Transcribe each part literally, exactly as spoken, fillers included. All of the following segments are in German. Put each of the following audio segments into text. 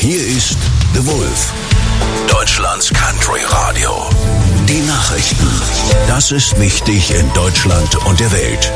Hier ist The Wolf, Deutschlands Country Radio. Die Nachrichten. Das ist wichtig in Deutschland und der Welt.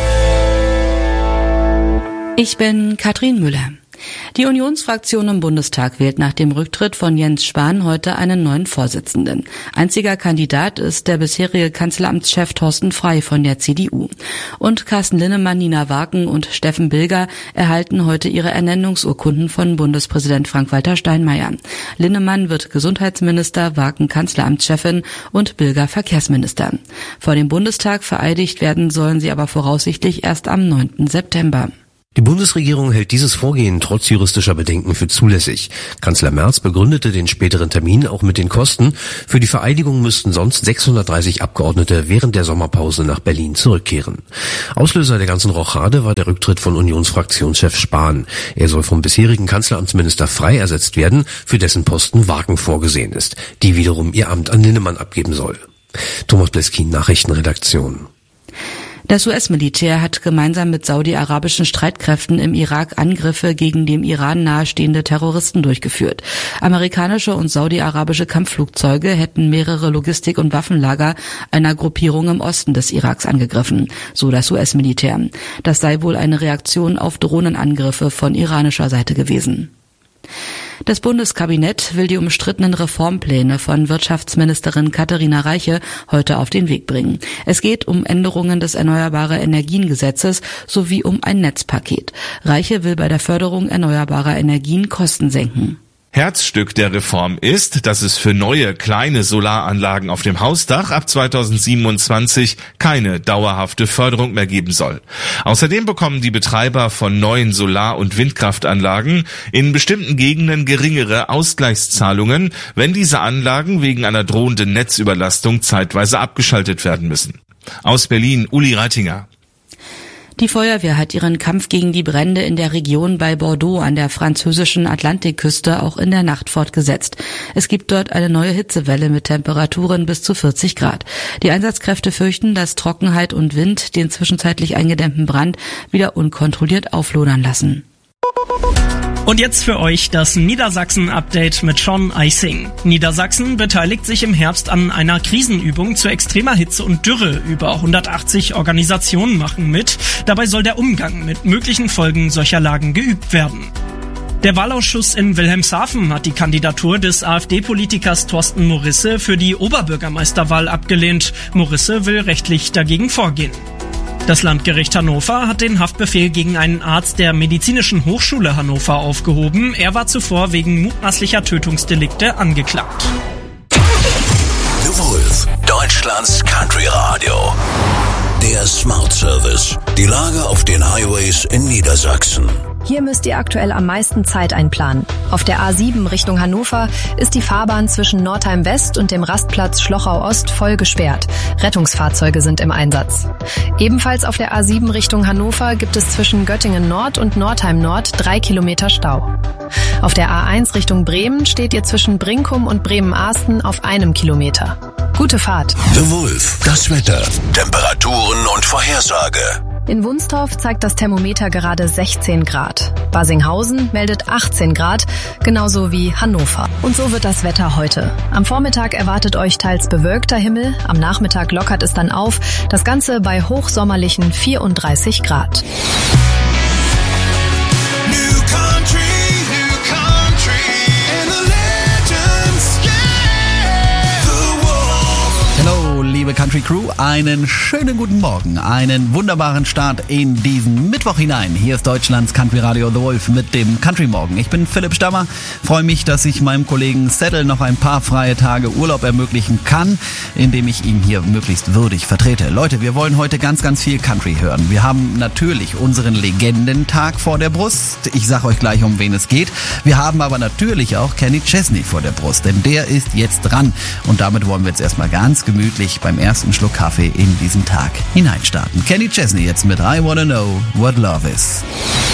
Ich bin Katrin Müller. Die Unionsfraktion im Bundestag wählt nach dem Rücktritt von Jens Spahn heute einen neuen Vorsitzenden. Einziger Kandidat ist der bisherige Kanzleramtschef Thorsten Frey von der C D U. Und Carsten Linnemann, Nina Waken und Steffen Bilger erhalten heute ihre Ernennungsurkunden von Bundespräsident Frank-Walter Steinmeier. Linnemann wird Gesundheitsminister, Waken Kanzleramtschefin und Bilger Verkehrsminister. Vor dem Bundestag vereidigt werden sollen sie aber voraussichtlich erst am neunten September. Die Bundesregierung hält dieses Vorgehen trotz juristischer Bedenken für zulässig. Kanzler Merz begründete den späteren Termin auch mit den Kosten. Für die Vereidigung müssten sonst sechshundertdreißig Abgeordnete während der Sommerpause nach Berlin zurückkehren. Auslöser der ganzen Rochade war der Rücktritt von Unionsfraktionschef Spahn. Er soll vom bisherigen Kanzleramtsminister Frey ersetzt werden, für dessen Posten Waken vorgesehen ist, die wiederum ihr Amt an Linnemann abgeben soll. Thomas Bleskin, Nachrichtenredaktion. Das U S-Militär hat gemeinsam mit saudi-arabischen Streitkräften im Irak Angriffe gegen dem Iran nahestehende Terroristen durchgeführt. Amerikanische und saudi-arabische Kampfflugzeuge hätten mehrere Logistik- und Waffenlager einer Gruppierung im Osten des Iraks angegriffen, so das U S-Militär. Das sei wohl eine Reaktion auf Drohnenangriffe von iranischer Seite gewesen. Das Bundeskabinett will die umstrittenen Reformpläne von Wirtschaftsministerin Katharina Reiche heute auf den Weg bringen. Es geht um Änderungen des Erneuerbare-Energien-Gesetzes sowie um ein Netzpaket. Reiche will bei der Förderung erneuerbarer Energien Kosten senken. Herzstück der Reform ist, dass es für neue kleine Solaranlagen auf dem Hausdach ab zweitausendsiebenundzwanzig keine dauerhafte Förderung mehr geben soll. Außerdem bekommen die Betreiber von neuen Solar- und Windkraftanlagen in bestimmten Gegenden geringere Ausgleichszahlungen, wenn diese Anlagen wegen einer drohenden Netzüberlastung zeitweise abgeschaltet werden müssen. Aus Berlin, Uli Reitinger. Die Feuerwehr hat ihren Kampf gegen die Brände in der Region bei Bordeaux an der französischen Atlantikküste auch in der Nacht fortgesetzt. Es gibt dort eine neue Hitzewelle mit Temperaturen bis zu vierzig Grad. Die Einsatzkräfte fürchten, dass Trockenheit und Wind den zwischenzeitlich eingedämmten Brand wieder unkontrolliert auflodern lassen. Und jetzt für euch das Niedersachsen-Update mit Sean Eising. Niedersachsen beteiligt sich im Herbst an einer Krisenübung zu extremer Hitze und Dürre. Über hundertachtzig Organisationen machen mit. Dabei soll der Umgang mit möglichen Folgen solcher Lagen geübt werden. Der Wahlausschuss in Wilhelmshaven hat die Kandidatur des AfD-Politikers Thorsten Morisse für die Oberbürgermeisterwahl abgelehnt. Morisse will rechtlich dagegen vorgehen. Das Landgericht Hannover hat den Haftbefehl gegen einen Arzt der Medizinischen Hochschule Hannover aufgehoben. Er war zuvor wegen mutmaßlicher Tötungsdelikte angeklagt. The Wolf, Deutschlands Country Radio. Der Smart Service. Die Lage auf den Highways in Niedersachsen. Hier müsst ihr aktuell am meisten Zeit einplanen. Auf der A sieben Richtung Hannover ist die Fahrbahn zwischen Nordheim West und dem Rastplatz Schlochau Ost voll gesperrt. Rettungsfahrzeuge sind im Einsatz. Ebenfalls auf der A sieben Richtung Hannover gibt es zwischen Göttingen Nord und Nordheim Nord drei Kilometer Stau. Auf der A eins Richtung Bremen steht ihr zwischen Brinkum und Bremen-Ahsten auf einem Kilometer. Gute Fahrt. The Wolf, das Wetter, Temperaturen und Vorhersage. In Wunstorf zeigt das Thermometer gerade sechzehn Grad. Basinghausen meldet achtzehn Grad, genauso wie Hannover. Und so wird das Wetter heute. Am Vormittag erwartet euch teils bewölkter Himmel, am Nachmittag lockert es dann auf, das Ganze bei hochsommerlichen vierunddreißig Grad. Hallo, liebe Country Crew, einen schönen guten Morgen, einen wunderbaren Start in diesen Mittwoch hinein. Hier ist Deutschlands Country Radio The Wolf mit dem Country Morgen. Ich bin Philipp Stammer, freue mich, dass ich meinem Kollegen Settle noch ein paar freie Tage Urlaub ermöglichen kann, indem ich ihn hier möglichst würdig vertrete. Leute, wir wollen heute ganz, ganz viel Country hören. Wir haben natürlich unseren Legendentag vor der Brust. Ich sag euch gleich, um wen es geht. Wir haben aber natürlich auch Kenny Chesney vor der Brust, denn der ist jetzt dran. Und damit wollen wir jetzt erstmal ganz gemütlich beim ersten Schluck Kaffee in diesen Tag hineinstarten. Kenny Chesney jetzt mit I Wanna Know What Love Is.